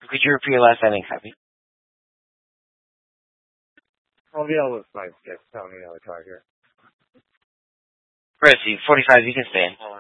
Could you repeat your last ending, copy? LVL looks nice. Get telling me another car here. Proceed. 45, you can stay in.